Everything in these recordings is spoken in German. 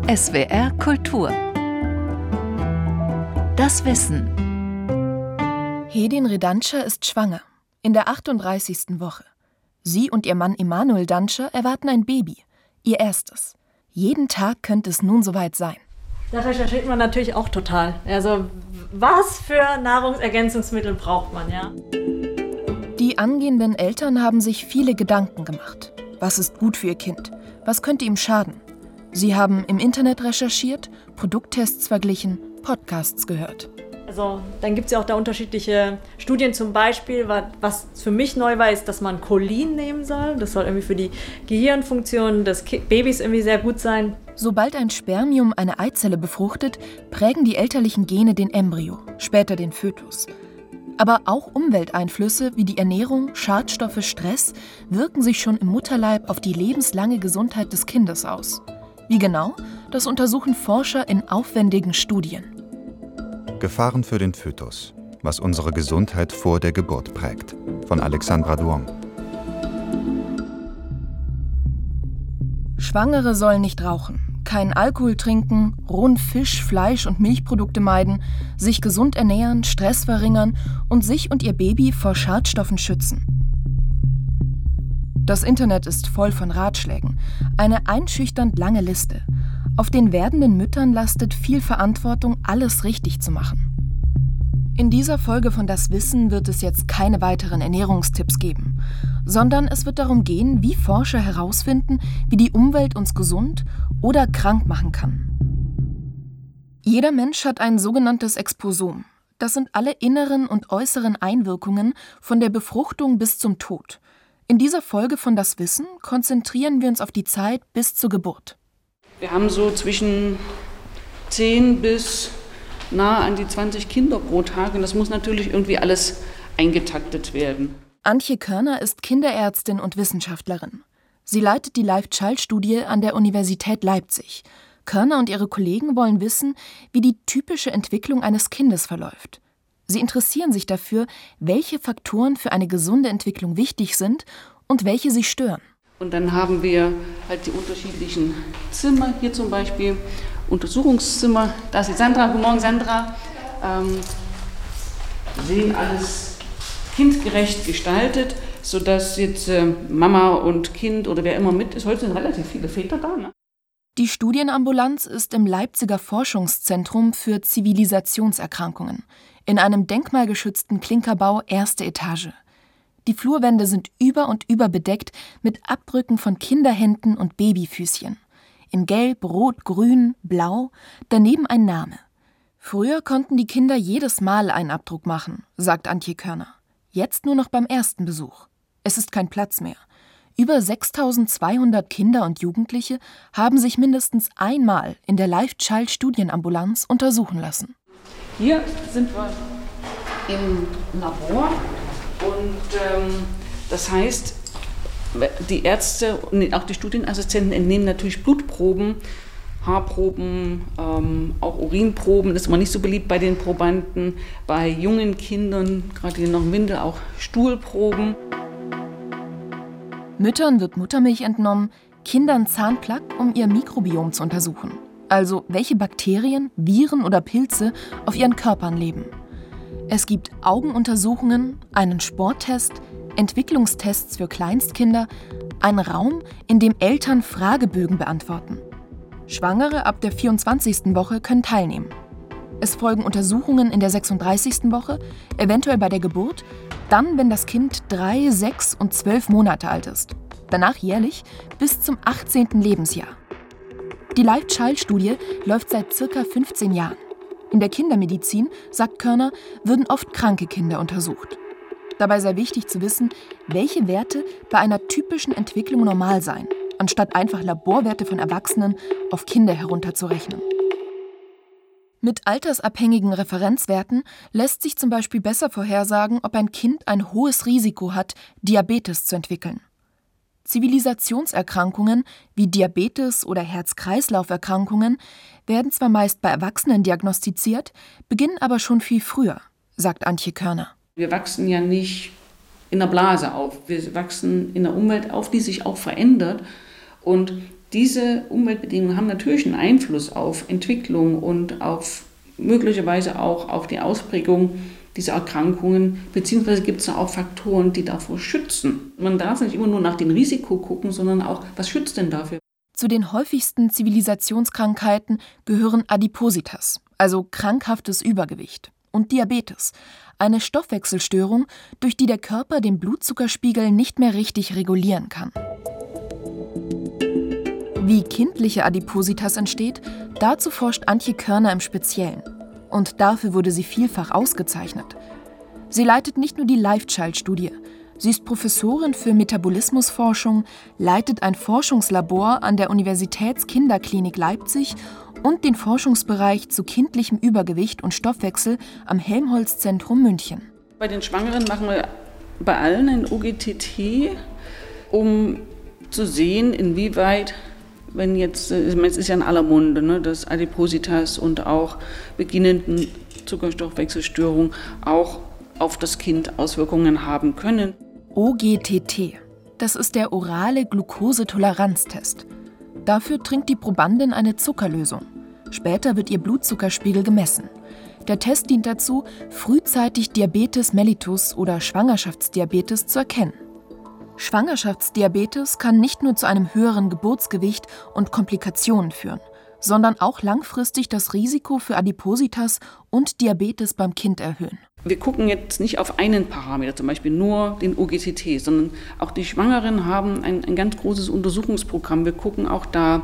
SWR Kultur. Das Wissen. Hedin Redantscher ist schwanger, in der 38. Woche. Sie und ihr Mann Emanuel Dantscher erwarten ein Baby, ihr erstes. Jeden Tag könnte es nun soweit sein. Da recherchiert man natürlich auch total. Also, was für Nahrungsergänzungsmittel braucht man, ja? Die angehenden Eltern haben sich viele Gedanken gemacht. Was ist gut für ihr Kind? Was könnte ihm schaden? Sie haben im Internet recherchiert, Produkttests verglichen, Podcasts gehört. Also, dann gibt es ja auch da unterschiedliche Studien, zum Beispiel, was für mich neu war, ist, dass man Cholin nehmen soll. Das soll irgendwie für die Gehirnfunktion des Babys irgendwie sehr gut sein. Sobald ein Spermium eine Eizelle befruchtet, prägen die elterlichen Gene den Embryo, später den Fötus. Aber auch Umwelteinflüsse wie die Ernährung, Schadstoffe, Stress wirken sich schon im Mutterleib auf die lebenslange Gesundheit des Kindes aus. Wie genau? Das untersuchen Forscher in aufwendigen Studien. Gefahren für den Fötus, was unsere Gesundheit vor der Geburt prägt. Von Alexandra Duong. Schwangere sollen nicht rauchen, keinen Alkohol trinken, rohen Fisch, Fleisch und Milchprodukte meiden, sich gesund ernähren, Stress verringern und sich und ihr Baby vor Schadstoffen schützen. Das Internet ist voll von Ratschlägen, eine einschüchternd lange Liste. Auf den werdenden Müttern lastet viel Verantwortung, alles richtig zu machen. In dieser Folge von Das Wissen wird es jetzt keine weiteren Ernährungstipps geben, sondern es wird darum gehen, wie Forscher herausfinden, wie die Umwelt uns gesund oder krank machen kann. Jeder Mensch hat ein sogenanntes Exposom. Das sind alle inneren und äußeren Einwirkungen von der Befruchtung bis zum Tod. In dieser Folge von Das Wissen konzentrieren wir uns auf die Zeit bis zur Geburt. Wir haben so zwischen 10 bis nahe an die 20 Kinder pro Tag und das muss natürlich irgendwie alles eingetaktet werden. Antje Körner ist Kinderärztin und Wissenschaftlerin. Sie leitet die Life-Child-Studie an der Universität Leipzig. Körner und ihre Kollegen wollen wissen, wie die typische Entwicklung eines Kindes verläuft. Sie interessieren sich dafür, welche Faktoren für eine gesunde Entwicklung wichtig sind und welche sie stören. Und dann haben wir halt die unterschiedlichen Zimmer, hier zum Beispiel Untersuchungszimmer. Da ist die Sandra. Guten Morgen, Sandra. Sehen alles kindgerecht gestaltet, sodass jetzt Mama und Kind oder wer immer mit ist. Heute sind relativ viele Väter da, ne? Die Studienambulanz ist im Leipziger Forschungszentrum für Zivilisationserkrankungen, in einem denkmalgeschützten Klinkerbau, erste Etage. Die Flurwände sind über und über bedeckt mit Abdrücken von Kinderhänden und Babyfüßchen. In Gelb, Rot, Grün, Blau, daneben ein Name. Früher konnten die Kinder jedes Mal einen Abdruck machen, sagt Antje Körner. Jetzt nur noch beim ersten Besuch. Es ist kein Platz mehr. Über 6.200 Kinder und Jugendliche haben sich mindestens einmal in der Life-Child-Studienambulanz untersuchen lassen. Hier sind wir im Labor und das heißt, die Ärzte und auch die Studienassistenten entnehmen natürlich Blutproben, Haarproben, auch Urinproben. Das ist immer nicht so beliebt bei den Probanden, bei jungen Kindern, gerade hier noch im Winter, auch Stuhlproben. Müttern wird Muttermilch entnommen, Kindern Zahnplaque, um ihr Mikrobiom zu untersuchen. Also welche Bakterien, Viren oder Pilze auf ihren Körpern leben. Es gibt Augenuntersuchungen, einen Sporttest, Entwicklungstests für Kleinstkinder, einen Raum, in dem Eltern Fragebögen beantworten. Schwangere ab der 24. Woche können teilnehmen. Es folgen Untersuchungen in der 36. Woche, eventuell bei der Geburt, dann, wenn das Kind 3, 6 und 12 Monate alt ist. Danach jährlich bis zum 18. Lebensjahr. Die Life-Child-Studie läuft seit ca. 15 Jahren. In der Kindermedizin, sagt Körner, würden oft kranke Kinder untersucht. Dabei sei wichtig zu wissen, welche Werte bei einer typischen Entwicklung normal seien, anstatt einfach Laborwerte von Erwachsenen auf Kinder herunterzurechnen. Mit altersabhängigen Referenzwerten lässt sich zum Beispiel besser vorhersagen, ob ein Kind ein hohes Risiko hat, Diabetes zu entwickeln. Zivilisationserkrankungen wie Diabetes oder Herz-Kreislauf-Erkrankungen werden zwar meist bei Erwachsenen diagnostiziert, beginnen aber schon viel früher, sagt Antje Körner. Wir wachsen ja nicht in einer Blase auf, wir wachsen in einer Umwelt auf, die sich auch verändert. Und Diese Umweltbedingungen haben natürlich einen Einfluss auf Entwicklung und auf möglicherweise auch auf die Ausprägung dieser Erkrankungen, beziehungsweise gibt es da auch Faktoren, die davor schützen. Man darf nicht immer nur nach dem Risiko gucken, sondern auch, was schützt denn dafür? Zu den häufigsten Zivilisationskrankheiten gehören Adipositas, also krankhaftes Übergewicht, und Diabetes, eine Stoffwechselstörung, durch die der Körper den Blutzuckerspiegel nicht mehr richtig regulieren kann. Wie kindliche Adipositas entsteht, dazu forscht Antje Körner im Speziellen. Und dafür wurde sie vielfach ausgezeichnet. Sie leitet nicht nur die Life-Child-Studie. Sie ist Professorin für Metabolismusforschung, leitet ein Forschungslabor an der Universitätskinderklinik Leipzig und den Forschungsbereich zu kindlichem Übergewicht und Stoffwechsel am Helmholtz-Zentrum München. Bei den Schwangeren machen wir bei allen ein OGTT, um zu sehen, inwieweit, wenn jetzt, es ist ja in aller Munde, ne, dass Adipositas und auch beginnenden Zuckerstoffwechselstörungen auch auf das Kind Auswirkungen haben können. OGTT, das ist der orale Glukosetoleranztest. Dafür trinkt die Probandin eine Zuckerlösung. Später wird ihr Blutzuckerspiegel gemessen. Der Test dient dazu, frühzeitig Diabetes mellitus oder Schwangerschaftsdiabetes zu erkennen. Schwangerschaftsdiabetes kann nicht nur zu einem höheren Geburtsgewicht und Komplikationen führen, sondern auch langfristig das Risiko für Adipositas und Diabetes beim Kind erhöhen. Wir gucken jetzt nicht auf einen Parameter, zum Beispiel nur den OGTT, sondern auch die Schwangeren haben ein ganz großes Untersuchungsprogramm. Wir gucken auch da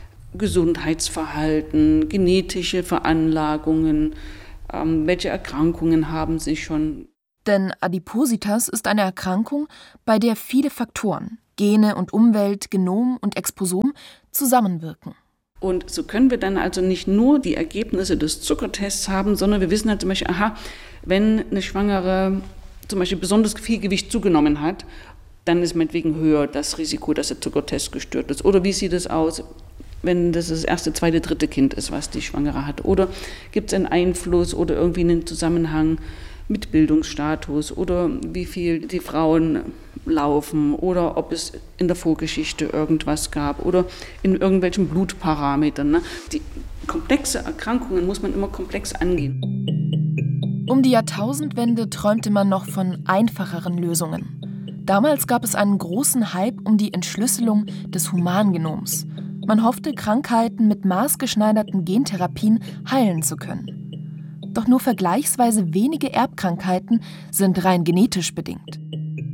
Gesundheitsverhalten, genetische Veranlagungen, welche Erkrankungen haben sie schon. Denn Adipositas ist eine Erkrankung, bei der viele Faktoren, Gene und Umwelt, Genom und Exposom, zusammenwirken. Und so können wir dann also nicht nur die Ergebnisse des Zuckertests haben, sondern wir wissen halt zum Beispiel, wenn eine Schwangere zum Beispiel besonders viel Gewicht zugenommen hat, dann ist meinetwegen höher das Risiko, dass der Zuckertest gestört ist. Oder wie sieht es aus, wenn das erste, zweite, dritte Kind ist, was die Schwangere hat? Oder gibt es einen Einfluss oder irgendwie einen Zusammenhang mit Bildungsstatus oder wie viel die Frauen laufen oder ob es in der Vorgeschichte irgendwas gab oder in irgendwelchen Blutparametern. Ne? Die komplexe Erkrankungen muss man immer komplex angehen. Um die Jahrtausendwende träumte man noch von einfacheren Lösungen. Damals gab es einen großen Hype um die Entschlüsselung des Humangenoms. Man hoffte, Krankheiten mit maßgeschneiderten Gentherapien heilen zu können. Doch nur vergleichsweise wenige Erbkrankheiten sind rein genetisch bedingt.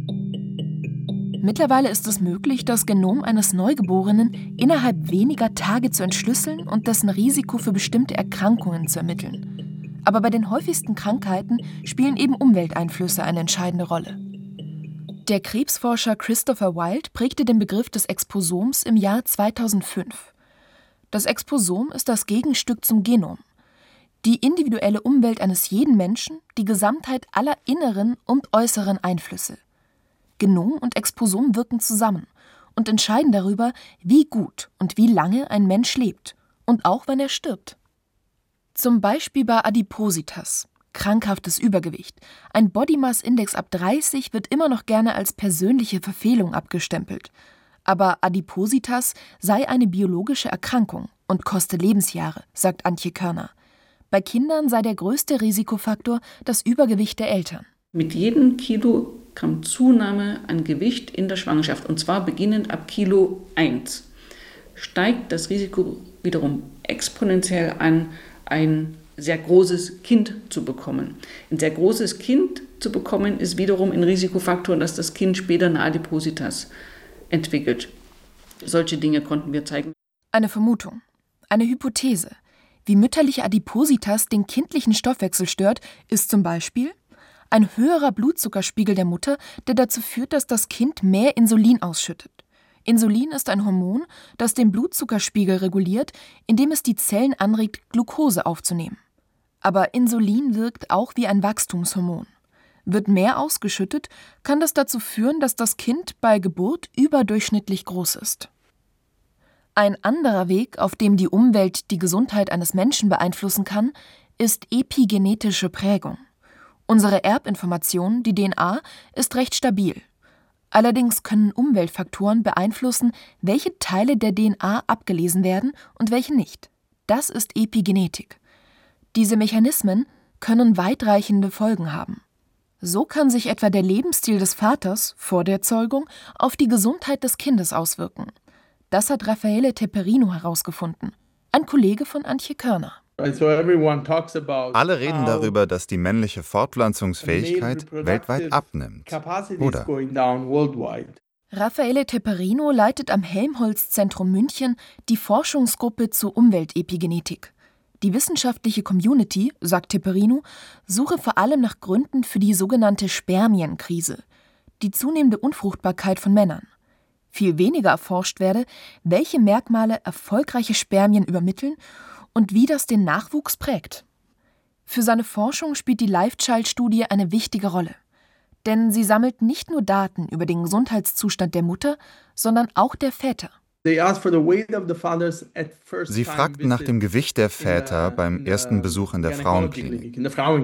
Mittlerweile ist es möglich, das Genom eines Neugeborenen innerhalb weniger Tage zu entschlüsseln und dessen Risiko für bestimmte Erkrankungen zu ermitteln. Aber bei den häufigsten Krankheiten spielen eben Umwelteinflüsse eine entscheidende Rolle. Der Krebsforscher Christopher Wild prägte den Begriff des Exposoms im Jahr 2005. Das Exposom ist das Gegenstück zum Genom. Die individuelle Umwelt eines jeden Menschen, die Gesamtheit aller inneren und äußeren Einflüsse. Genom und Exposom wirken zusammen und entscheiden darüber, wie gut und wie lange ein Mensch lebt und auch wann er stirbt. Zum Beispiel bei Adipositas, krankhaftes Übergewicht. Ein Body Mass Index ab 30 wird immer noch gerne als persönliche Verfehlung abgestempelt. Aber Adipositas sei eine biologische Erkrankung und koste Lebensjahre, sagt Antje Körner. Bei Kindern sei der größte Risikofaktor das Übergewicht der Eltern. Mit jedem Kilogramm Zunahme an Gewicht in der Schwangerschaft, und zwar beginnend ab Kilo 1, steigt das Risiko wiederum exponentiell an, ein sehr großes Kind zu bekommen. Ein sehr großes Kind zu bekommen ist wiederum ein Risikofaktor, dass das Kind später eine Adipositas entwickelt. Solche Dinge konnten wir zeigen. Eine Vermutung, eine Hypothese. Wie mütterliche Adipositas den kindlichen Stoffwechsel stört, ist zum Beispiel ein höherer Blutzuckerspiegel der Mutter, der dazu führt, dass das Kind mehr Insulin ausschüttet. Insulin ist ein Hormon, das den Blutzuckerspiegel reguliert, indem es die Zellen anregt, Glucose aufzunehmen. Aber Insulin wirkt auch wie ein Wachstumshormon. Wird mehr ausgeschüttet, kann das dazu führen, dass das Kind bei Geburt überdurchschnittlich groß ist. Ein anderer Weg, auf dem die Umwelt die Gesundheit eines Menschen beeinflussen kann, ist epigenetische Prägung. Unsere Erbinformation, die DNA, ist recht stabil. Allerdings können Umweltfaktoren beeinflussen, welche Teile der DNA abgelesen werden und welche nicht. Das ist Epigenetik. Diese Mechanismen können weitreichende Folgen haben. So kann sich etwa der Lebensstil des Vaters vor der Zeugung auf die Gesundheit des Kindes auswirken. Das hat Raffaele Teperino herausgefunden, ein Kollege von Antje Körner. Alle reden darüber, dass die männliche Fortpflanzungsfähigkeit weltweit abnimmt. Oder? Raffaele Teperino leitet am Helmholtz-Zentrum München die Forschungsgruppe zur Umweltepigenetik. Die wissenschaftliche Community, sagt Teperino, suche vor allem nach Gründen für die sogenannte Spermienkrise, die zunehmende Unfruchtbarkeit von Männern. Viel weniger erforscht werde, welche Merkmale erfolgreiche Spermien übermitteln und wie das den Nachwuchs prägt. Für seine Forschung spielt die Life-Child-Studie eine wichtige Rolle. Denn sie sammelt nicht nur Daten über den Gesundheitszustand der Mutter, sondern auch der Väter. Sie fragten nach dem Gewicht der Väter beim ersten Besuch in der Frauenklinik.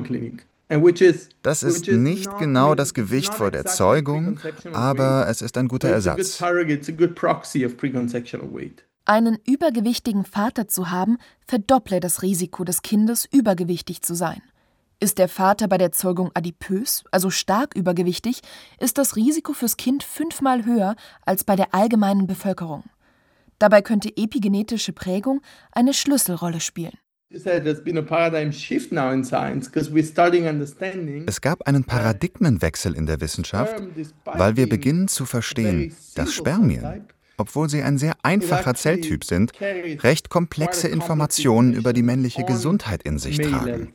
Das ist nicht genau das Gewicht vor der Zeugung, aber es ist ein guter Ersatz. Einen übergewichtigen Vater zu haben, verdopple das Risiko des Kindes, übergewichtig zu sein. Ist der Vater bei der Zeugung adipös, also stark übergewichtig, ist das Risiko fürs Kind 5-mal höher als bei der allgemeinen Bevölkerung. Dabei könnte epigenetische Prägung eine Schlüsselrolle spielen. Es gab einen Paradigmenwechsel in der Wissenschaft, weil wir beginnen zu verstehen, dass Spermien, obwohl sie ein sehr einfacher Zelltyp sind, recht komplexe Informationen über die männliche Gesundheit in sich tragen.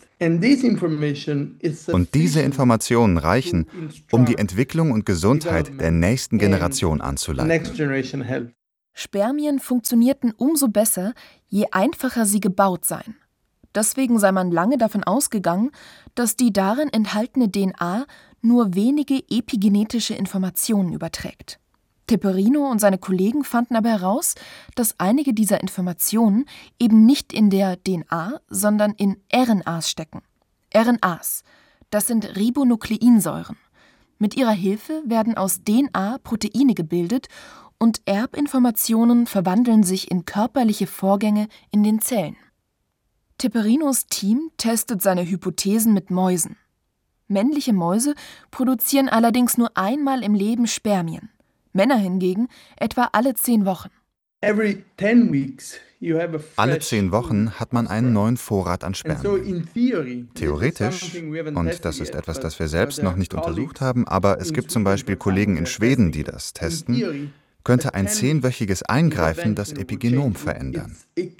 Und diese Informationen reichen, um die Entwicklung und Gesundheit der nächsten Generation anzuleiten. Spermien funktionierten umso besser, je einfacher sie gebaut seien. Deswegen sei man lange davon ausgegangen, dass die darin enthaltene DNA nur wenige epigenetische Informationen überträgt. Teperino und seine Kollegen fanden aber heraus, dass einige dieser Informationen eben nicht in der DNA, sondern in RNAs stecken. RNAs, das sind Ribonukleinsäuren. Mit ihrer Hilfe werden aus DNA Proteine gebildet und Erbinformationen verwandeln sich in körperliche Vorgänge in den Zellen. Teperinos Team testet seine Hypothesen mit Mäusen. Männliche Mäuse produzieren allerdings nur einmal im Leben Spermien. Männer hingegen etwa alle 10 Wochen. Alle 10 Wochen hat man einen neuen Vorrat an Spermien. Theoretisch, und das ist etwas, das wir selbst noch nicht untersucht haben, aber es gibt zum Beispiel Kollegen in Schweden, die das testen, könnte ein 10-wöchiges Eingreifen das Epigenom verändern.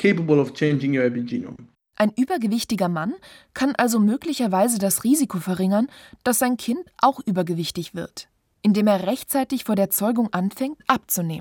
Ein übergewichtiger Mann kann also möglicherweise das Risiko verringern, dass sein Kind auch übergewichtig wird, indem er rechtzeitig vor der Zeugung anfängt, abzunehmen.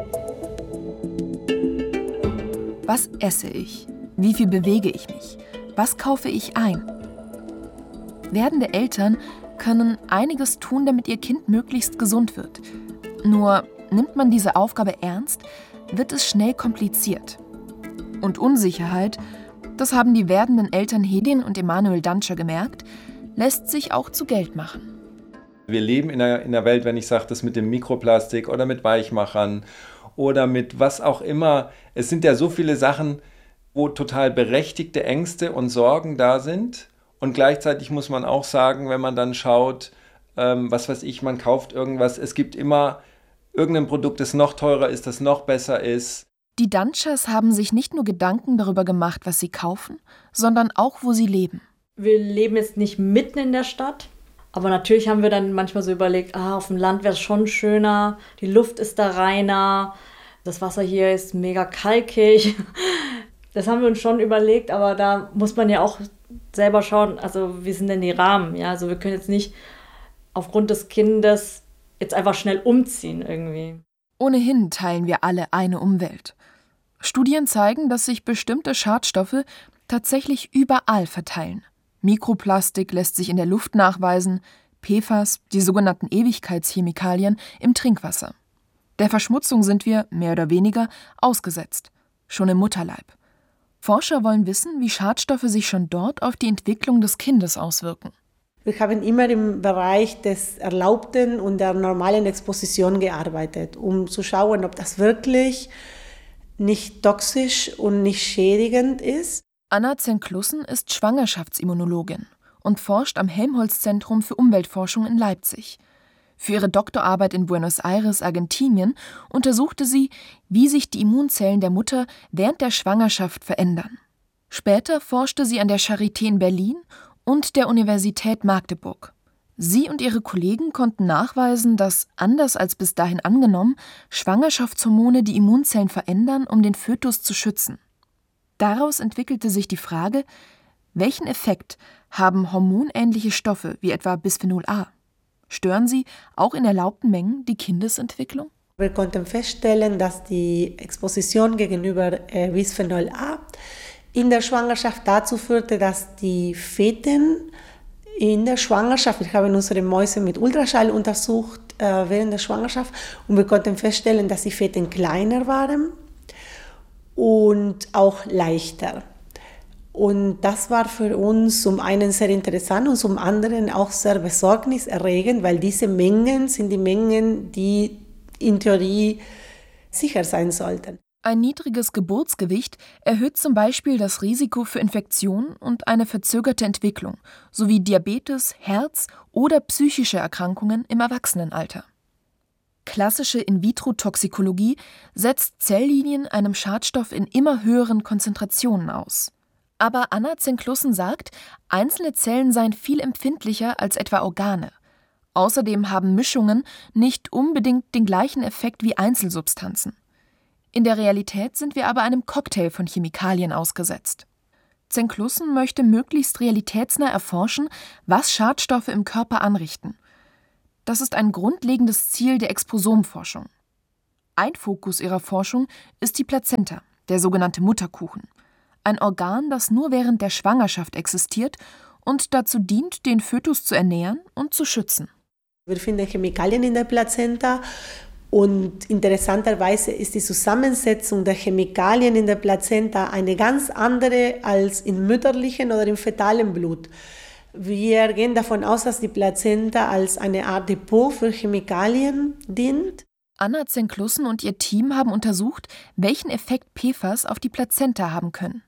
Was esse ich? Wie viel bewege ich mich? Was kaufe ich ein? Werdende Eltern können einiges tun, damit ihr Kind möglichst gesund wird. Nur nimmt man diese Aufgabe ernst, wird es schnell kompliziert. Und Unsicherheit, das haben die werdenden Eltern Hedin und Emanuel Danscher gemerkt, lässt sich auch zu Geld machen. Wir leben in einer Welt, wenn ich sage, das mit dem Mikroplastik oder mit Weichmachern oder mit was auch immer. Es sind ja so viele Sachen, wo total berechtigte Ängste und Sorgen da sind. Und gleichzeitig muss man auch sagen, wenn man dann schaut, was weiß ich, man kauft irgendwas, es gibt immer irgendein Produkt, das noch teurer ist, das noch besser ist. Die Danschers haben sich nicht nur Gedanken darüber gemacht, was sie kaufen, sondern auch, wo sie leben. Wir leben jetzt nicht mitten in der Stadt, aber natürlich haben wir dann manchmal so überlegt, auf dem Land wäre es schon schöner, die Luft ist da reiner, das Wasser hier ist mega kalkig. Das haben wir uns schon überlegt, aber da muss man ja auch selber schauen, also wie sind denn die Rahmen? Ja, also wir können jetzt nicht aufgrund des Kindes jetzt einfach schnell umziehen irgendwie. Ohnehin teilen wir alle eine Umwelt. Studien zeigen, dass sich bestimmte Schadstoffe tatsächlich überall verteilen. Mikroplastik lässt sich in der Luft nachweisen, PFAS, die sogenannten Ewigkeitschemikalien, im Trinkwasser. Der Verschmutzung sind wir, mehr oder weniger, ausgesetzt, schon im Mutterleib. Forscher wollen wissen, wie Schadstoffe sich schon dort auf die Entwicklung des Kindes auswirken. Wir haben immer im Bereich des Erlaubten und der normalen Exposition gearbeitet, um zu schauen, ob das wirklich nicht toxisch und nicht schädigend ist. Anna Zenklussen ist Schwangerschaftsimmunologin und forscht am Helmholtz-Zentrum für Umweltforschung in Leipzig. Für ihre Doktorarbeit in Buenos Aires, Argentinien, untersuchte sie, wie sich die Immunzellen der Mutter während der Schwangerschaft verändern. Später forschte sie an der Charité in Berlin und der Universität Magdeburg. Sie und ihre Kollegen konnten nachweisen, dass, anders als bis dahin angenommen, Schwangerschaftshormone die Immunzellen verändern, um den Fötus zu schützen. Daraus entwickelte sich die Frage, welchen Effekt haben hormonähnliche Stoffe wie etwa Bisphenol A? Stören sie auch in erlaubten Mengen die Kindesentwicklung? Wir konnten feststellen, dass die Exposition gegenüber Bisphenol A in der Schwangerschaft dazu führte, dass die Feten in der Schwangerschaft, wir haben unsere Mäuse mit Ultraschall untersucht während der Schwangerschaft und wir konnten feststellen, dass die Feten kleiner waren und auch leichter. Und das war für uns zum einen sehr interessant und zum anderen auch sehr besorgniserregend, weil diese Mengen sind die Mengen, die in Theorie sicher sein sollten. Ein niedriges Geburtsgewicht erhöht zum Beispiel das Risiko für Infektionen und eine verzögerte Entwicklung sowie Diabetes, Herz- oder psychische Erkrankungen im Erwachsenenalter. Klassische In-vitro-Toxikologie setzt Zelllinien einem Schadstoff in immer höheren Konzentrationen aus. Aber Anna Zenklussen sagt, einzelne Zellen seien viel empfindlicher als etwa Organe. Außerdem haben Mischungen nicht unbedingt den gleichen Effekt wie Einzelsubstanzen. In der Realität sind wir aber einem Cocktail von Chemikalien ausgesetzt. Zenklussen möchte möglichst realitätsnah erforschen, was Schadstoffe im Körper anrichten. Das ist ein grundlegendes Ziel der Exposomforschung. Ein Fokus ihrer Forschung ist die Plazenta, der sogenannte Mutterkuchen. Ein Organ, das nur während der Schwangerschaft existiert und dazu dient, den Fötus zu ernähren und zu schützen. Wir finden Chemikalien in der Plazenta und interessanterweise ist die Zusammensetzung der Chemikalien in der Plazenta eine ganz andere als im mütterlichen oder im fetalen Blut. Wir gehen davon aus, dass die Plazenta als eine Art Depot für Chemikalien dient. Anna Zenklussen und ihr Team haben untersucht, welchen Effekt PFAS auf die Plazenta haben können.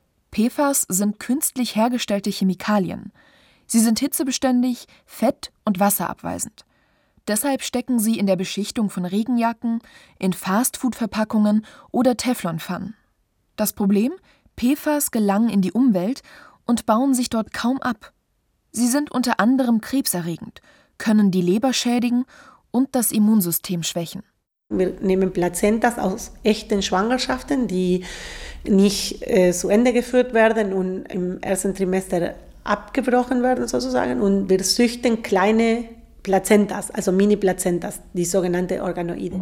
PFAS sind künstlich hergestellte Chemikalien. Sie sind hitzebeständig, fett- und wasserabweisend. Deshalb stecken sie in der Beschichtung von Regenjacken, in Fastfood-Verpackungen oder Teflonpfannen. Das Problem? PFAS gelangen in die Umwelt und bauen sich dort kaum ab. Sie sind unter anderem krebserregend, können die Leber schädigen und das Immunsystem schwächen. Wir nehmen Plazentas aus echten Schwangerschaften, die nicht zu Ende geführt werden und im ersten Trimester abgebrochen werden sozusagen. Und wir züchten kleine Plazentas, also Mini-Plazentas, die sogenannte Organoide.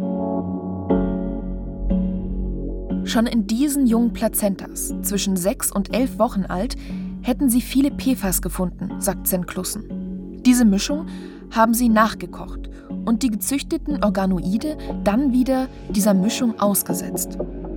Schon in diesen jungen Plazentas, zwischen 6 und 11 Wochen alt, hätten sie viele PFAS gefunden, sagt Zenklussen. Diese Mischung haben sie nachgekocht und die gezüchteten Organoide dann wieder dieser Mischung ausgesetzt.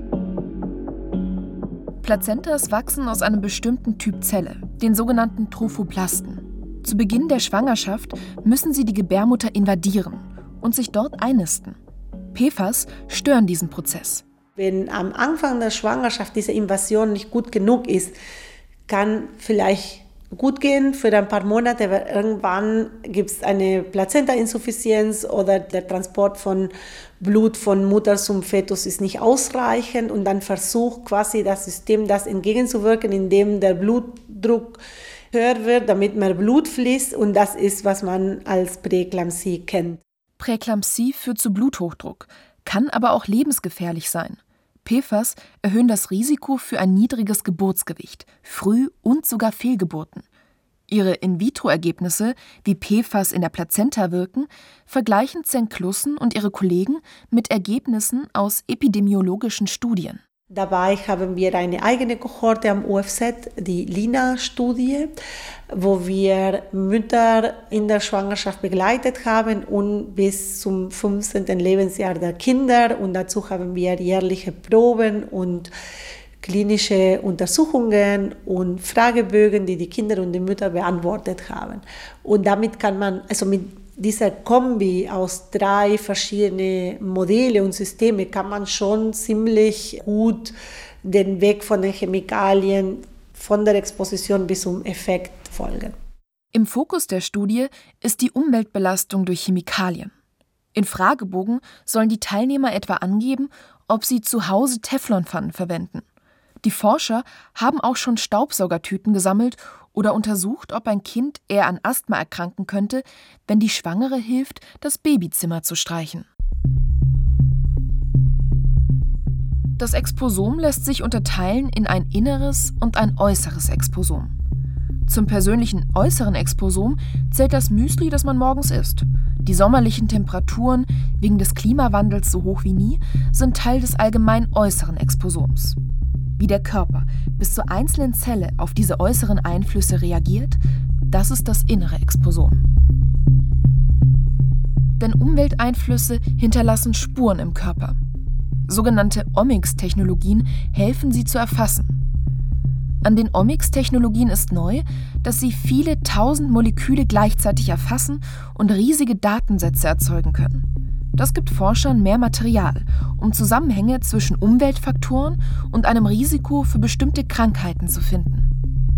Plazentas wachsen aus einem bestimmten Typ Zelle, den sogenannten Trophoplasten. Zu Beginn der Schwangerschaft müssen sie die Gebärmutter invadieren und sich dort einnisten. PFAS stören diesen Prozess. Wenn am Anfang der Schwangerschaft diese Invasion nicht gut genug ist, kann vielleicht gut gehen für ein paar Monate, aber irgendwann gibt es eine Plazenta-Insuffizienz oder der Transport von Blut von Mutter zum Fetus ist nicht ausreichend und dann versucht quasi das System das entgegenzuwirken, indem der Blutdruck höher wird, damit mehr Blut fließt und das ist, was man als Präeklampsie kennt. Präeklampsie führt zu Bluthochdruck, kann aber auch lebensgefährlich sein. PFAS erhöhen das Risiko für ein niedriges Geburtsgewicht, Früh- und sogar Fehlgeburten. Ihre In-vitro-Ergebnisse, wie PFAS in der Plazenta wirken, vergleichen Zenklussen und ihre Kollegen mit Ergebnissen aus epidemiologischen Studien. Dabei haben wir eine eigene Kohorte am UFZ, die LINA-Studie, wo wir Mütter in der Schwangerschaft begleitet haben und bis zum 15. Lebensjahr der Kinder. Und dazu haben wir jährliche Proben und klinische Untersuchungen und Fragebögen, die die Kinder und die Mütter beantwortet haben. Und damit kann man, also mit dieser Kombi aus 3 verschiedenen Modelle und Systeme, kann man schon ziemlich gut den Weg von den Chemikalien, von der Exposition bis zum Effekt folgen. Im Fokus der Studie ist die Umweltbelastung durch Chemikalien. In Fragebogen sollen die Teilnehmer etwa angeben, ob sie zu Hause Teflonpfannen verwenden. Die Forscher haben auch schon Staubsaugertüten gesammelt oder untersucht, ob ein Kind eher an Asthma erkranken könnte, wenn die Schwangere hilft, das Babyzimmer zu streichen. Das Exposom lässt sich unterteilen in ein inneres und ein äußeres Exposom. Zum persönlichen äußeren Exposom zählt das Müsli, das man morgens isst. Die sommerlichen Temperaturen, wegen des Klimawandels so hoch wie nie, sind Teil des allgemein äußeren Exposoms. Wie der Körper bis zur einzelnen Zelle auf diese äußeren Einflüsse reagiert, das ist das innere Exposom. Denn Umwelteinflüsse hinterlassen Spuren im Körper. Sogenannte Omics-Technologien helfen, sie zu erfassen. An den Omics-Technologien ist neu, dass sie viele 1000 Moleküle gleichzeitig erfassen und riesige Datensätze erzeugen können. Das gibt Forschern mehr Material, um Zusammenhänge zwischen Umweltfaktoren und einem Risiko für bestimmte Krankheiten zu finden.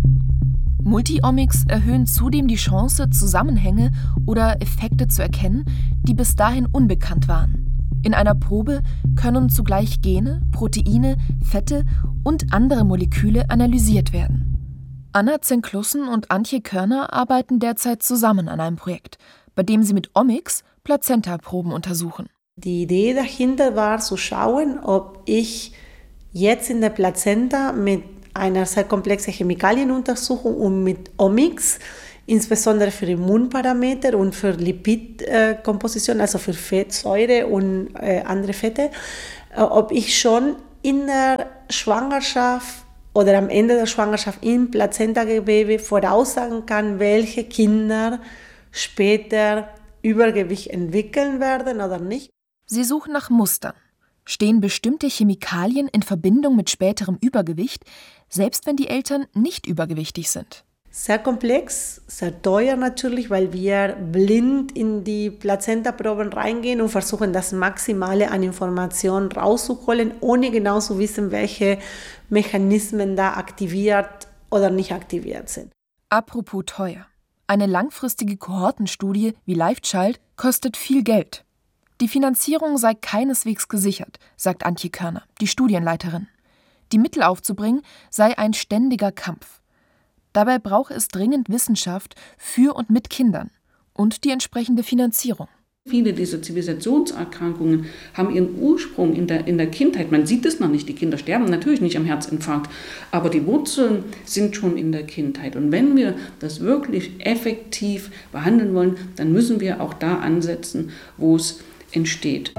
Multiomics erhöhen zudem die Chance, Zusammenhänge oder Effekte zu erkennen, die bis dahin unbekannt waren. In einer Probe können zugleich Gene, Proteine, Fette und andere Moleküle analysiert werden. Anna Zenklussen und Antje Körner arbeiten derzeit zusammen an einem Projekt, bei dem sie mit Omics Plazenta-Proben untersuchen. Die Idee dahinter war zu schauen, ob ich jetzt in der Plazenta mit einer sehr komplexen Chemikalienuntersuchung und mit Omics, insbesondere für Immunparameter und für Lipidkomposition, also für Fettsäure und andere Fette, ob ich schon in der Schwangerschaft oder am Ende der Schwangerschaft im Plazentagewebe voraussagen kann, welche Kinder später Übergewicht entwickeln werden oder nicht. Sie suchen nach Mustern. Stehen bestimmte Chemikalien in Verbindung mit späterem Übergewicht, selbst wenn die Eltern nicht übergewichtig sind? Sehr komplex, sehr teuer natürlich, weil wir blind in die Plazentaproben reingehen und versuchen, das Maximale an Informationen rauszuholen, ohne genau zu wissen, welche Mechanismen da aktiviert oder nicht aktiviert sind. Apropos teuer. Eine langfristige Kohortenstudie wie LiveChild kostet viel Geld. Die Finanzierung sei keineswegs gesichert, sagt Antje Körner, die Studienleiterin. Die Mittel aufzubringen sei ein ständiger Kampf. Dabei brauche es dringend Wissenschaft für und mit Kindern und die entsprechende Finanzierung. Viele dieser Zivilisationserkrankungen haben ihren Ursprung in der Kindheit. Man sieht es noch nicht, die Kinder sterben natürlich nicht am Herzinfarkt, aber die Wurzeln sind schon in der Kindheit. Und wenn wir das wirklich effektiv behandeln wollen, dann müssen wir auch da ansetzen, wo es entsteht.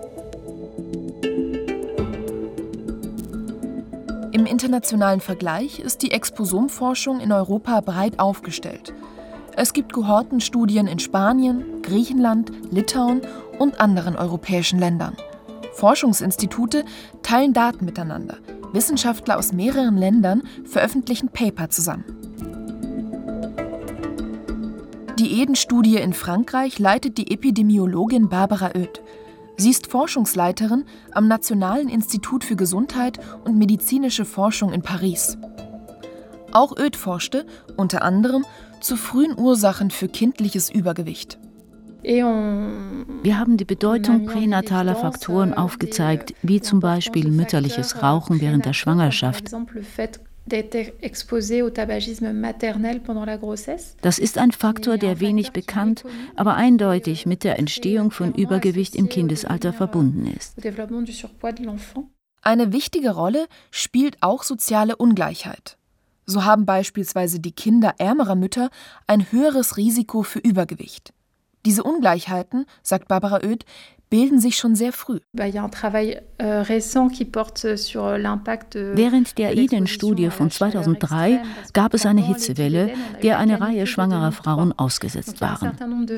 Im internationalen Vergleich ist die Exposomforschung in Europa breit aufgestellt. Es gibt Kohortenstudien in Spanien, Griechenland, Litauen und anderen europäischen Ländern. Forschungsinstitute teilen Daten miteinander. Wissenschaftler aus mehreren Ländern veröffentlichen Paper zusammen. Die EDEN-Studie in Frankreich leitet die Epidemiologin Barbara Oedt. Sie ist Forschungsleiterin am Nationalen Institut für Gesundheit und medizinische Forschung in Paris. Auch Oedt forschte, unter anderem, zu frühen Ursachen für kindliches Übergewicht. Wir haben die Bedeutung pränataler Faktoren aufgezeigt, wie zum Beispiel mütterliches Rauchen während der Schwangerschaft. Das ist ein Faktor, der wenig bekannt, aber eindeutig mit der Entstehung von Übergewicht im Kindesalter verbunden ist. Eine wichtige Rolle spielt auch soziale Ungleichheit. So haben beispielsweise die Kinder ärmerer Mütter ein höheres Risiko für Übergewicht. Diese Ungleichheiten, sagt Barbara Oedt, bilden sich schon sehr früh. Während der Iden-Studie von 2003 gab es eine Hitzewelle, der eine Reihe schwangerer Frauen ausgesetzt waren.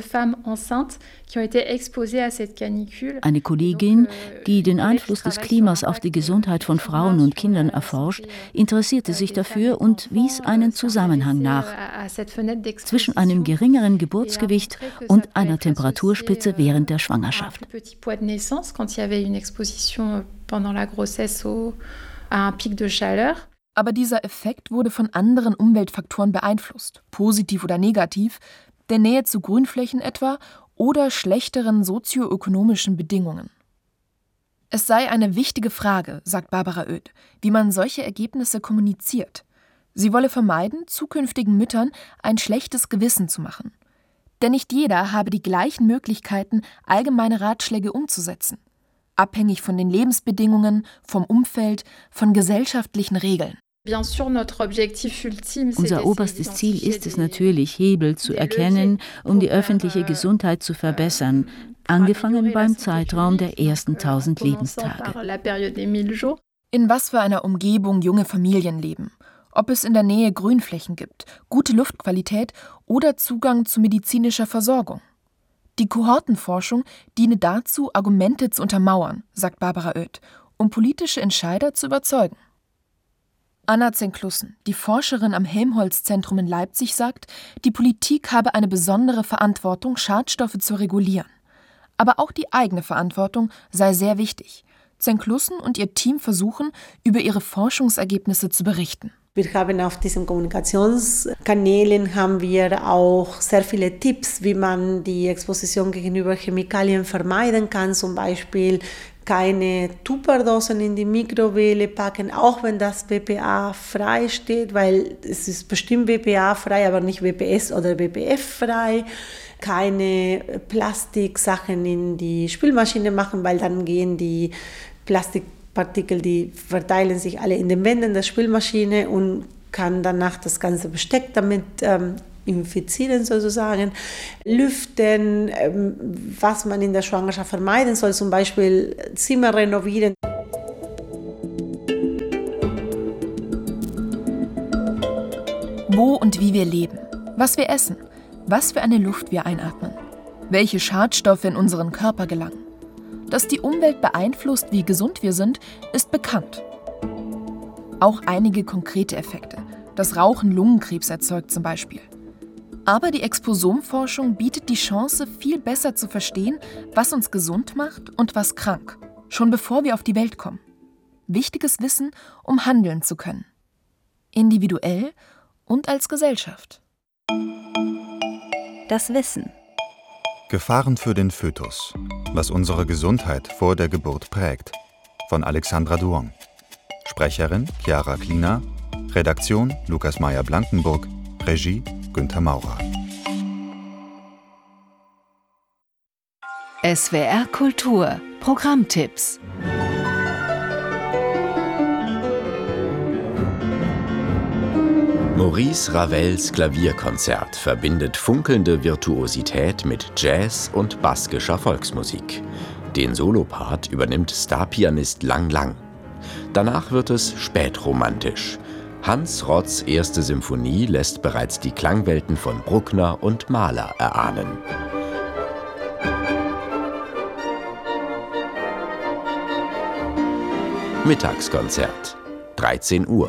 Eine Kollegin, die den Einfluss des Klimas auf die Gesundheit von Frauen und Kindern erforscht, interessierte sich dafür und wies einen Zusammenhang nach zwischen einem geringeren Geburtsgewicht und einer Temperaturspitze während der Schwangerschaft. Aber dieser Effekt wurde von anderen Umweltfaktoren beeinflusst, positiv oder negativ, der Nähe zu Grünflächen etwa oder schlechteren sozioökonomischen Bedingungen. Es sei eine wichtige Frage, sagt Barbara Oedt, wie man solche Ergebnisse kommuniziert. Sie wolle vermeiden, zukünftigen Müttern ein schlechtes Gewissen zu machen. Denn nicht jeder habe die gleichen Möglichkeiten, allgemeine Ratschläge umzusetzen. Abhängig von den Lebensbedingungen, vom Umfeld, von gesellschaftlichen Regeln. Unser oberstes Ziel ist es natürlich, Hebel zu erkennen, um die öffentliche Gesundheit zu verbessern, angefangen beim Zeitraum der ersten 1000 Lebenstage. In was für einer Umgebung junge Familien leben, ob es in der Nähe Grünflächen gibt, gute Luftqualität oder Zugang zu medizinischer Versorgung. Die Kohortenforschung diene dazu, Argumente zu untermauern, sagt Barbara Oedt, um politische Entscheider zu überzeugen. Anna Zenklussen, die Forscherin am Helmholtz-Zentrum in Leipzig, sagt, die Politik habe eine besondere Verantwortung, Schadstoffe zu regulieren. Aber auch die eigene Verantwortung sei sehr wichtig. Zenklussen und ihr Team versuchen, über ihre Forschungsergebnisse zu berichten. Wir haben auf diesen Kommunikationskanälen auch sehr viele Tipps, wie man die Exposition gegenüber Chemikalien vermeiden kann, zum Beispiel keine Tupperdosen in die Mikrowelle packen, auch wenn das BPA-frei steht, weil es ist bestimmt BPA-frei, aber nicht BPS oder BPF-frei. Keine Plastiksachen in die Spülmaschine machen, weil dann gehen die Plastikpartikel, die verteilen sich alle in den Wänden der Spülmaschine und kann danach das ganze Besteck damit infizieren sozusagen. Lüften, was man in der Schwangerschaft vermeiden soll, zum Beispiel Zimmer renovieren. Wo und wie wir leben, was wir essen, was für eine Luft wir einatmen, welche Schadstoffe in unseren Körper gelangen. Dass die Umwelt beeinflusst, wie gesund wir sind, ist bekannt. Auch einige konkrete Effekte. Das Rauchen Lungenkrebs erzeugt zum Beispiel. Aber die Exposomforschung bietet die Chance, viel besser zu verstehen, was uns gesund macht und was krank, schon bevor wir auf die Welt kommen. Wichtiges Wissen, um handeln zu können. Individuell und als Gesellschaft. Das Wissen. Gefahren für den Fötus. Was unsere Gesundheit vor der Geburt prägt. Von Alexandra Duong. Sprecherin Chiara Klina. Redaktion Lukas Meyer-Blankenburg. Regie Günther Maurer. SWR Kultur. Programmtipps. Maurice Ravels Klavierkonzert verbindet funkelnde Virtuosität mit Jazz und baskischer Volksmusik. Den Solopart übernimmt Starpianist Lang Lang. Danach wird es spätromantisch. Hans Rotts erste Symphonie lässt bereits die Klangwelten von Bruckner und Mahler erahnen. Mittagskonzert, 13 Uhr.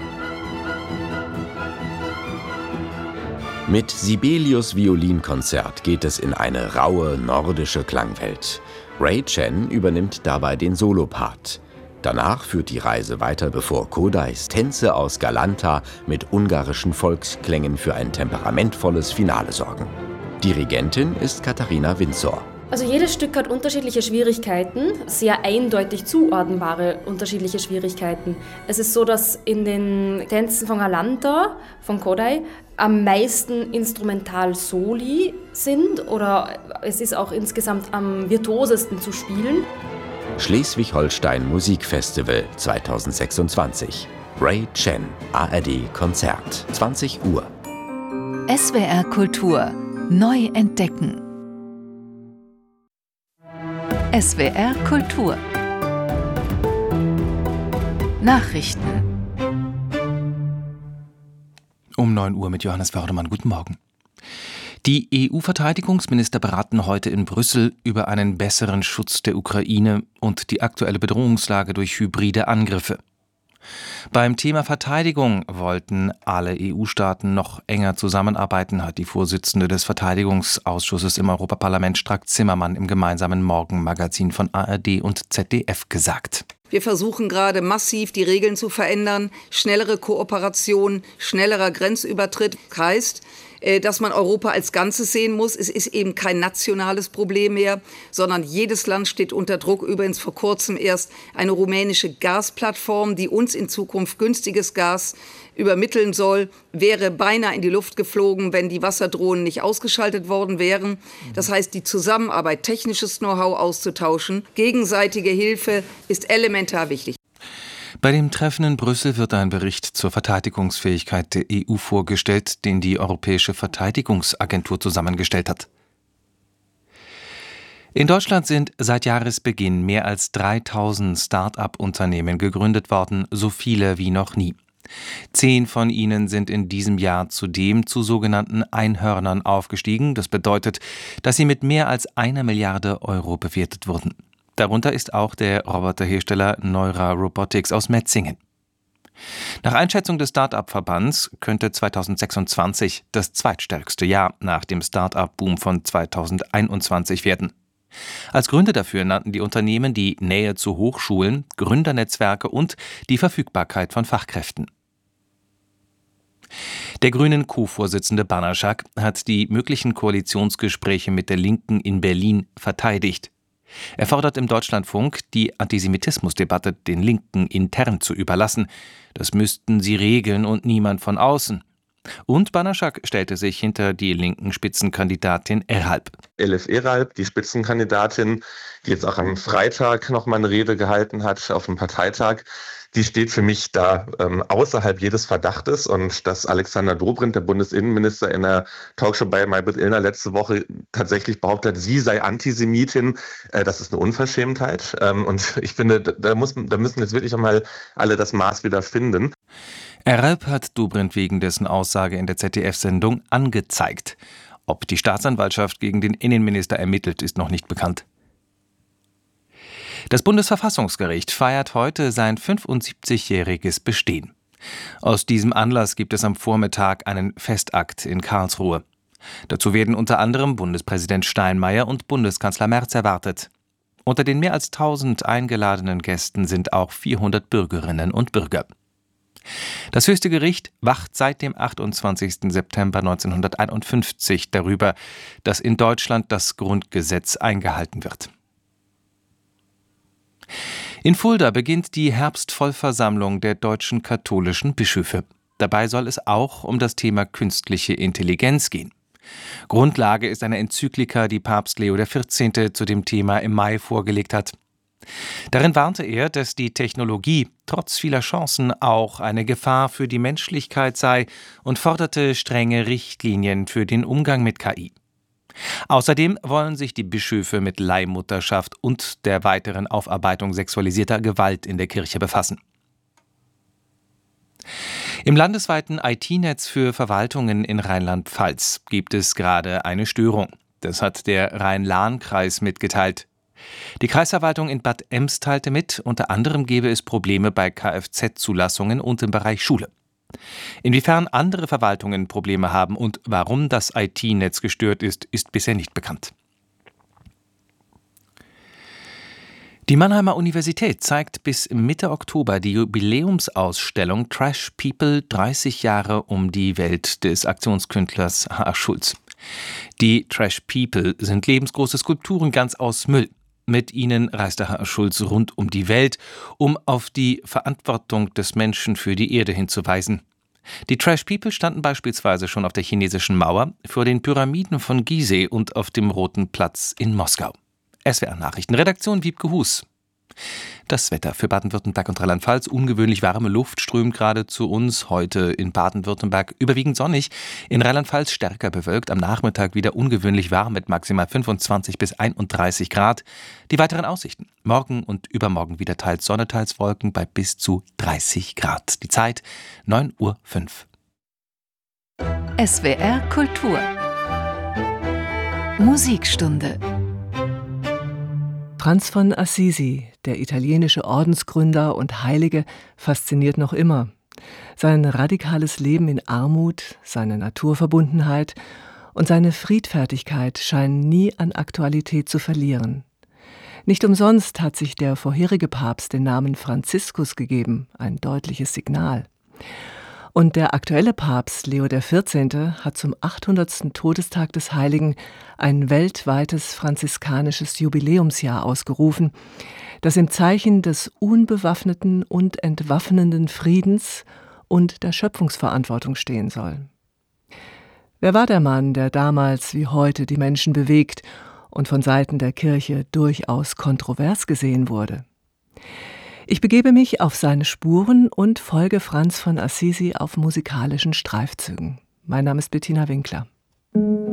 Mit Sibelius Violinkonzert geht es in eine raue nordische Klangwelt. Ray Chen übernimmt dabei den Solopart. Danach führt die Reise weiter, bevor Kodais Tänze aus Galanta mit ungarischen Volksklängen für ein temperamentvolles Finale sorgen. Dirigentin ist Katharina Windsor. Also jedes Stück hat unterschiedliche Schwierigkeiten, sehr eindeutig zuordnbare unterschiedliche Schwierigkeiten. Es ist so, dass in den Tänzen von Galanta, von Kodai, am meisten Instrumental-Soli sind oder es ist auch insgesamt am virtuosesten zu spielen. Schleswig-Holstein Musikfestival 2026. Ray Chen, ARD Konzert, 20 Uhr. SWR Kultur. Neu entdecken. SWR Kultur Nachrichten um 9 Uhr mit Johannes Wördemann. Guten Morgen. Die EU-Verteidigungsminister beraten heute in Brüssel über einen besseren Schutz der Ukraine und die aktuelle Bedrohungslage durch hybride Angriffe. Beim Thema Verteidigung wollten alle EU-Staaten noch enger zusammenarbeiten, hat die Vorsitzende des Verteidigungsausschusses im Europaparlament Strack-Zimmermann im gemeinsamen Morgenmagazin von ARD und ZDF gesagt. Wir versuchen gerade massiv die Regeln zu verändern, schnellere Kooperation, schnellerer Grenzübertritt heißt, dass man Europa als Ganzes sehen muss. Es ist eben kein nationales Problem mehr, sondern jedes Land steht unter Druck. Übrigens vor kurzem erst eine rumänische Gasplattform, die uns in Zukunft günstiges Gas übermitteln soll, wäre beinahe in die Luft geflogen, wenn die Wasserdrohnen nicht ausgeschaltet worden wären. Das heißt, die Zusammenarbeit, technisches Know-how auszutauschen, gegenseitige Hilfe ist elementar wichtig. Bei dem Treffen in Brüssel wird ein Bericht zur Verteidigungsfähigkeit der EU vorgestellt, den die Europäische Verteidigungsagentur zusammengestellt hat. In Deutschland sind seit Jahresbeginn mehr als 3000 Start-up-Unternehmen gegründet worden, so viele wie noch nie. 10 von ihnen sind in diesem Jahr zudem zu sogenannten Einhörnern aufgestiegen. Das bedeutet, dass sie mit mehr als 1 Milliarde Euro bewertet wurden. Darunter ist auch der Roboterhersteller Neura Robotics aus Metzingen. Nach Einschätzung des Start-up-Verbands könnte 2026 das zweitstärkste Jahr nach dem Start-up-Boom von 2021 werden. Als Gründe dafür nannten die Unternehmen die Nähe zu Hochschulen, Gründernetzwerke und die Verfügbarkeit von Fachkräften. Der grünen Co-Vorsitzende Banaschak hat die möglichen Koalitionsgespräche mit der Linken in Berlin verteidigt. Er fordert im Deutschlandfunk, die Antisemitismusdebatte den Linken intern zu überlassen. Das müssten sie regeln und niemand von außen. Und Banaschak stellte sich hinter die linken Spitzenkandidatin Erhalb. Elif Erhalb, die Spitzenkandidatin, die jetzt auch am Freitag noch mal eine Rede gehalten hat auf dem Parteitag, die steht für mich da außerhalb jedes Verdachtes. Und dass Alexander Dobrindt, der Bundesinnenminister, in der Talkshow bei Maybrit Illner letzte Woche tatsächlich behauptet, sie sei Antisemitin, das ist eine Unverschämtheit. Und ich finde, da müssen jetzt wirklich einmal alle das Maß wieder finden. Erhalb hat Dobrindt wegen dessen Aussage in der ZDF-Sendung angezeigt. Ob die Staatsanwaltschaft gegen den Innenminister ermittelt, ist noch nicht bekannt. Das Bundesverfassungsgericht feiert heute sein 75-jähriges Bestehen. Aus diesem Anlass gibt es am Vormittag einen Festakt in Karlsruhe. Dazu werden unter anderem Bundespräsident Steinmeier und Bundeskanzler Merz erwartet. Unter den mehr als 1000 eingeladenen Gästen sind auch 400 Bürgerinnen und Bürger. Das höchste Gericht wacht seit dem 28. September 1951 darüber, dass in Deutschland das Grundgesetz eingehalten wird. In Fulda beginnt die Herbstvollversammlung der deutschen katholischen Bischöfe. Dabei soll es auch um das Thema künstliche Intelligenz gehen. Grundlage ist eine Enzyklika, die Papst Leo XIV. Zu dem Thema im Mai vorgelegt hat. Darin warnte er, dass die Technologie trotz vieler Chancen auch eine Gefahr für die Menschlichkeit sei und forderte strenge Richtlinien für den Umgang mit KI. Außerdem wollen sich die Bischöfe mit Leihmutterschaft und der weiteren Aufarbeitung sexualisierter Gewalt in der Kirche befassen. Im landesweiten IT-Netz für Verwaltungen in Rheinland-Pfalz gibt es gerade eine Störung. Das hat der Rhein-Lahn-Kreis mitgeteilt. Die Kreisverwaltung in Bad Ems teilte mit, unter anderem gebe es Probleme bei Kfz-Zulassungen und im Bereich Schule. Inwiefern andere Verwaltungen Probleme haben und warum das IT-Netz gestört ist, ist bisher nicht bekannt. Die Mannheimer Universität zeigt bis Mitte Oktober die Jubiläumsausstellung Trash People 30 Jahre um die Welt des Aktionskünstlers H.A. Schulz. Die Trash People sind lebensgroße Skulpturen ganz aus Müll. Mit ihnen reiste H.A. Schulz rund um die Welt, um auf die Verantwortung des Menschen für die Erde hinzuweisen. Die Trash People standen beispielsweise schon auf der chinesischen Mauer, vor den Pyramiden von Gizeh und auf dem Roten Platz in Moskau. SWR Nachrichten, Redaktion Wiebke Hus. Das Wetter für Baden-Württemberg und Rheinland-Pfalz. Ungewöhnlich warme Luft strömt gerade zu uns. Heute in Baden-Württemberg überwiegend sonnig. In Rheinland-Pfalz stärker bewölkt. Am Nachmittag wieder ungewöhnlich warm mit maximal 25 bis 31 Grad. Die weiteren Aussichten. Morgen und übermorgen wieder teils Sonne, teils Wolken bei bis zu 30 Grad. Die Zeit 9:05 Uhr. SWR Kultur Musikstunde. Franz von Assisi, der italienische Ordensgründer und Heilige, fasziniert noch immer. Sein radikales Leben in Armut, seine Naturverbundenheit und seine Friedfertigkeit scheinen nie an Aktualität zu verlieren. Nicht umsonst hat sich der vorherige Papst den Namen Franziskus gegeben, ein deutliches Signal. Und der aktuelle Papst Leo XIV. Hat zum 800. Todestag des Heiligen ein weltweites franziskanisches Jubiläumsjahr ausgerufen, das im Zeichen des unbewaffneten und entwaffnenden Friedens und der Schöpfungsverantwortung stehen soll. Wer war der Mann, der damals wie heute die Menschen bewegt und von Seiten der Kirche durchaus kontrovers gesehen wurde? Ich begebe mich auf seine Spuren und folge Franz von Assisi auf musikalischen Streifzügen. Mein Name ist Bettina Winkler.